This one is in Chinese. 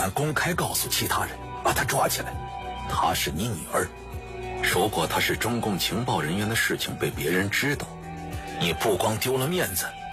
敢公开告诉其他人，把她抓起来。她是你女儿，如果她是中共情报人员的事情被别人知道，你不光丢了面子，